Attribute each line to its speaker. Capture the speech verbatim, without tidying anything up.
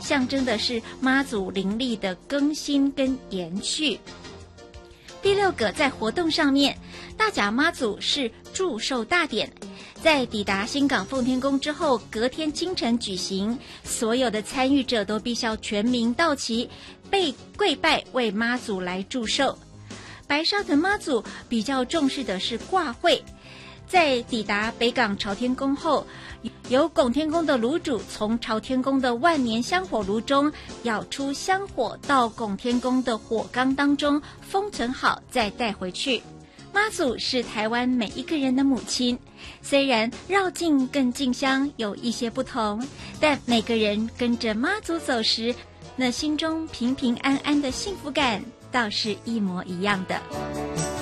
Speaker 1: 象征的是妈祖灵力的更新跟延续。第六个，在活动上面，大甲妈祖是祝寿大典，在抵达新港奉天宫之后，隔天清晨举行，所有的参与者都必须要全名到齐，被跪拜为妈祖来祝寿。白沙屯妈祖比较重视的是挂会，在抵达北港朝天宫后，由拱天宫的炉主从朝天宫的万年香火炉中舀出香火，到拱天宫的火缸当中封存好，再带回去。妈祖是台湾每一个人的母亲，虽然绕境跟进香有一些不同，但每个人跟着妈祖走时，那心中平平安安的幸福感倒是一模一样的。